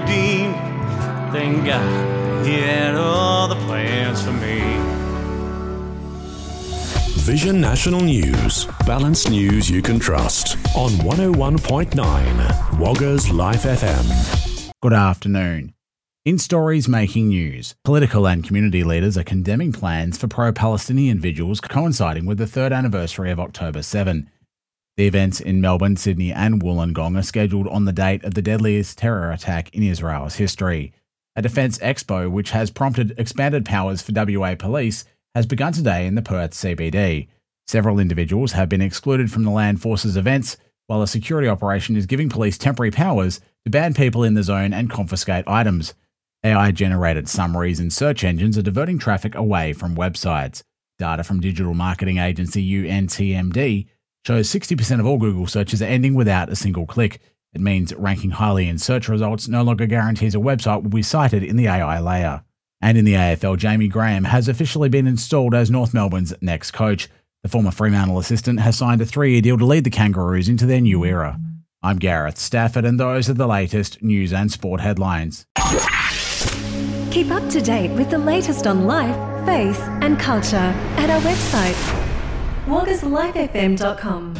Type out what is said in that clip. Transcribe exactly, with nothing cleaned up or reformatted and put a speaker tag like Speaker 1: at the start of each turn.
Speaker 1: redeemed. Thank God he had all the plans for me.
Speaker 2: Vision National News. Balanced news you can trust. On one oh one point nine Wagga's Life F M.
Speaker 3: Good afternoon. In stories making news, political and community leaders are condemning plans for pro-Palestinian vigils coinciding with the third anniversary of October seventh. The events in Melbourne, Sydney and Wollongong are scheduled on the date of the deadliest terror attack in Israel's history. A defence expo, which has prompted expanded powers for W A Police, has begun today in the Perth C B D. Several individuals have been excluded from the Land Forces events, while a security operation is giving police temporary powers to ban people in the zone and confiscate items. A I-generated summaries and search engines are diverting traffic away from websites. Data from digital marketing agency U N T M D shows sixty percent of all Google searches are ending without a single click. It means ranking highly in search results no longer guarantees a website will be cited in the A I layer. And in the A F L, Jamie Graham has officially been installed as North Melbourne's next coach. The former Fremantle assistant has signed a three-year deal to lead the Kangaroos into their new era. I'm Gareth Stafford, and those are the latest news and sport headlines.
Speaker 4: Keep up to date with the latest on life, faith and culture at our website, waggas life f m dot com.